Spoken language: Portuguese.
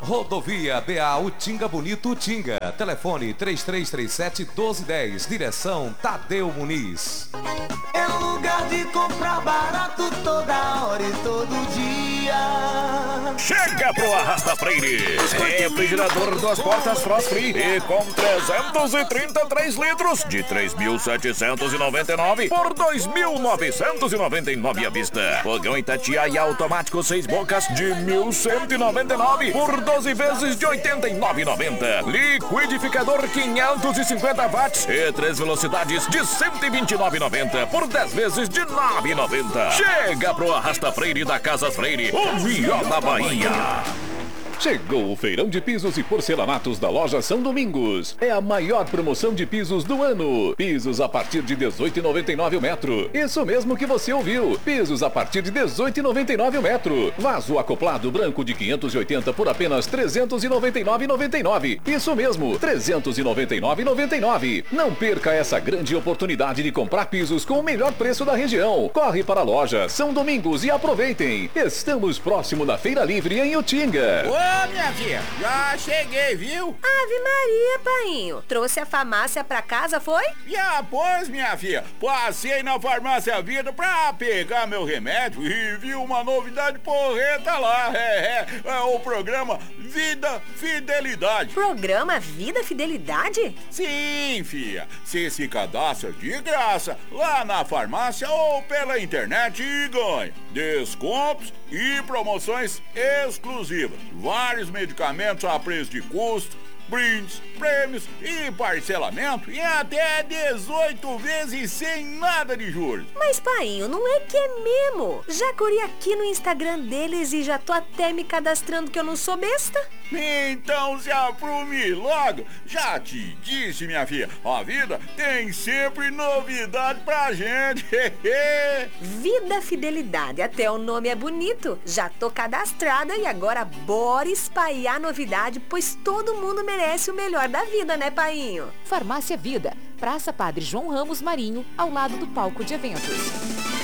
Rodovia BA Utinga Bonito Utinga. Telefone 3337-1210. Direção Tadeu Muniz. É lugar de comprar barato toda hora e todo dia. Chega pro Arrasta Freire. Refrigerador 2 portas Frost Free e com 333 litros de 3.799 por 2.999 à vista. Fogão Itatiaia automático 6 bocas de 1.199 por 12 vezes de 89,90. Liquidificador 550 watts e 3 velocidades de 129,90 por 10 vezes de 9,90. Chega pro Arrasta Freire da Casas Freire, o melhor da Bahia. Chegou o feirão de pisos e porcelanatos da loja São Domingos. É a maior promoção de pisos do ano. Pisos a partir de R$ 18,99 o metro. Isso mesmo que você ouviu. Pisos a partir de R$ 18,99 o metro. Vaso acoplado branco de 580 por apenas R$ 399,99. Isso mesmo, R$ 399,99. Não perca essa grande oportunidade de comprar pisos com o melhor preço da região. Corre para a loja São Domingos e aproveitem. Estamos próximo da Feira Livre em Utinga. Ô, minha filha, já cheguei, viu? Ave Maria, painho. Trouxe a farmácia pra casa, foi? Já, pois, minha filha. Passei na Farmácia Vida pra pegar meu remédio e vi uma novidade porreta lá. É o programa Vida Fidelidade. Programa Vida Fidelidade? Sim, filha. Você se cadastra de graça lá na farmácia ou pela internet e ganha descontos e promoções exclusivas. Vários medicamentos a preço de custo, brindes, prêmios e parcelamento em até 18 vezes sem nada de juros. Mas, painho, não é que é mesmo? Já corri aqui no Instagram deles e já tô até me cadastrando que eu não sou besta. Então se aprume logo. Já te disse, minha filha, a vida tem sempre novidade pra gente. Vida Fidelidade, até o nome é bonito. Já tô cadastrada e agora bora espalhar novidade, pois todo mundo merece o melhor da vida, né, painho? Farmácia Vida, Praça Padre João Ramos Marinho, ao lado do palco de eventos.